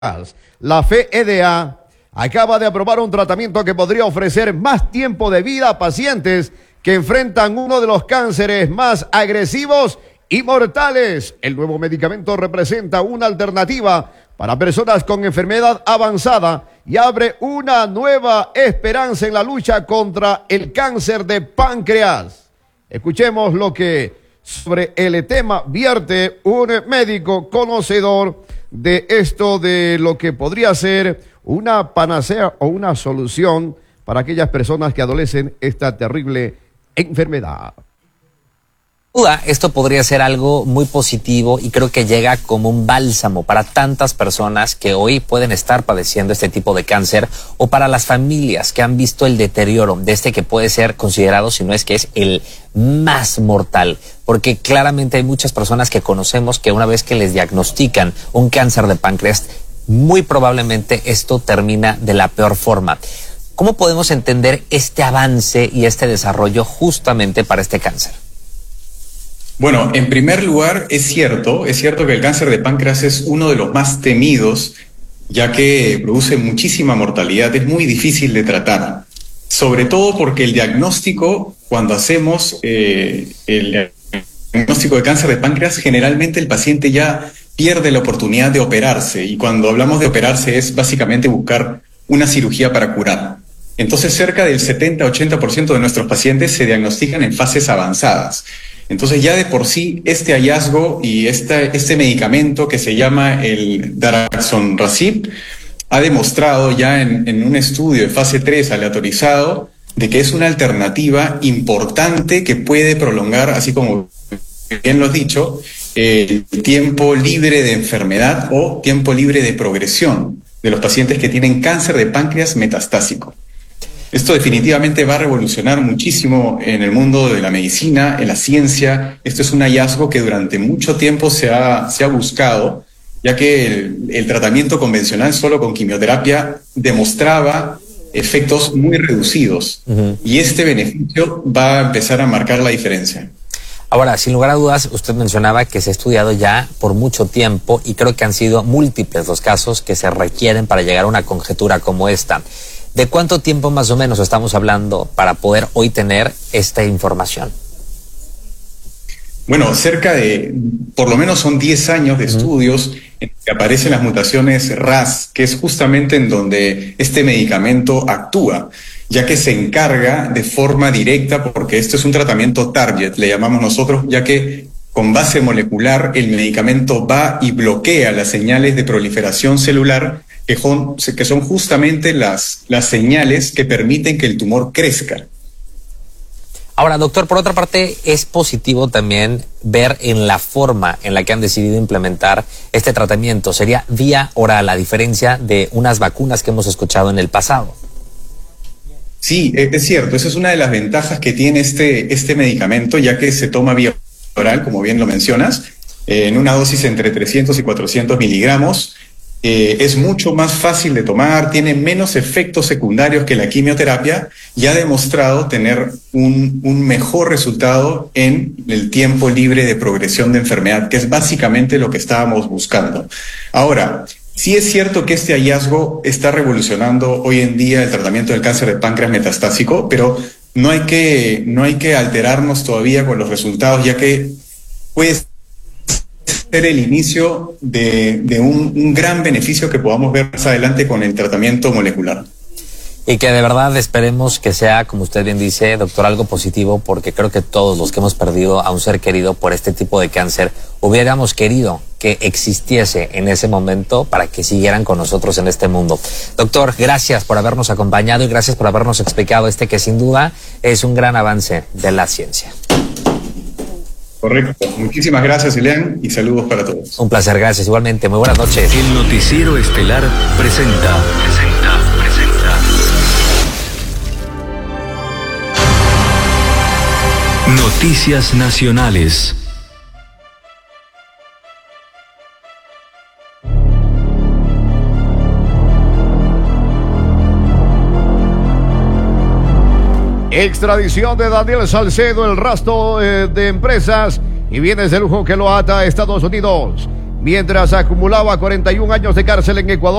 La FDA acaba de aprobar un tratamiento que podría ofrecer más tiempo de vida a pacientes que enfrentan uno de los cánceres más agresivos y mortales. El nuevo medicamento representa una alternativa para personas con enfermedad avanzada y abre una nueva esperanza en la lucha contra el cáncer de páncreas. Escuchemos lo que sobre el tema vierte un médico conocedor de esto, de lo que podría ser una panacea o una solución para aquellas personas que adolecen esta terrible enfermedad. Esto podría ser algo muy positivo y creo que llega como un bálsamo para tantas personas que hoy pueden estar padeciendo este tipo de cáncer, o para las familias que han visto el deterioro de este que puede ser considerado, si no es que es el más mortal, porque claramente hay muchas personas que conocemos que una vez que les diagnostican un cáncer de páncreas, muy probablemente esto termina de la peor forma. ¿Cómo podemos entender este avance y este desarrollo justamente para este cáncer? Bueno, en primer lugar, es cierto que el cáncer de páncreas es uno de los más temidos, ya que produce muchísima mortalidad, es muy difícil de tratar, sobre todo porque el diagnóstico, cuando hacemos el diagnóstico de cáncer de páncreas, generalmente el paciente ya pierde la oportunidad de operarse, y cuando hablamos de operarse es básicamente buscar una cirugía para curar. Entonces, cerca del 70-80% de nuestros pacientes se diagnostican en fases avanzadas. Entonces, ya de por sí, este hallazgo y este medicamento que se llama el daraxonrasib ha demostrado ya en un estudio de fase 3 aleatorizado de que es una alternativa importante que puede prolongar, así como bien lo has dicho, el tiempo libre de enfermedad o tiempo libre de progresión de los pacientes que tienen cáncer de páncreas metastásico. Esto definitivamente va a revolucionar muchísimo en el mundo de la medicina, en la ciencia. Esto es un hallazgo que durante mucho tiempo se ha buscado, ya que el tratamiento convencional solo con quimioterapia demostraba efectos muy reducidos. Y este beneficio va a empezar a marcar la diferencia. Ahora, sin lugar a dudas, usted mencionaba que se ha estudiado ya por mucho tiempo y creo que han sido múltiples los casos que se requieren para llegar a una conjetura como esta. ¿De cuánto tiempo más o menos estamos hablando para poder hoy tener esta información? Bueno, cerca de, por lo menos son 10 años de estudios en que aparecen las mutaciones RAS, que es justamente en donde este medicamento actúa, ya que se encarga de forma directa, porque esto es un tratamiento target, le llamamos nosotros, ya que con base molecular el medicamento va y bloquea las señales de proliferación celular, que son justamente las señales que permiten que el tumor crezca. Ahora, doctor, por otra parte, es positivo también ver en la forma en la que han decidido implementar este tratamiento. Sería vía oral, a diferencia de unas vacunas que hemos escuchado en el pasado. Sí, es cierto. Esa es una de las ventajas que tiene este medicamento, ya que se toma vía oral, como bien lo mencionas, en una dosis entre 300 y 400 miligramos. Es mucho más fácil de tomar, tiene menos efectos secundarios que la quimioterapia y ha demostrado tener un mejor resultado en el tiempo libre de progresión de enfermedad, que es básicamente lo que estábamos buscando. Ahora, sí es cierto que este hallazgo está revolucionando hoy en día el tratamiento del cáncer de páncreas metastásico, pero no hay que alterarnos todavía con los resultados, ya que puede ser el inicio de un gran beneficio que podamos ver más adelante con el tratamiento molecular. Y que de verdad esperemos que sea, como usted bien dice, doctor, algo positivo, porque creo que todos los que hemos perdido a un ser querido por este tipo de cáncer hubiéramos querido que existiese en ese momento para que siguieran con nosotros en este mundo. Doctor, gracias por habernos acompañado y gracias por habernos explicado que sin duda es un gran avance de la ciencia. Correcto. Muchísimas gracias, Elian, y saludos para todos. Un placer, gracias. Igualmente, muy buenas noches. El Noticiero Estelar presenta. Noticias Nacionales. Extradición de Daniel Salcedo, el rastro de empresas y bienes de lujo que lo ata a Estados Unidos. mientras acumulaba 41 años de cárcel en Ecuador.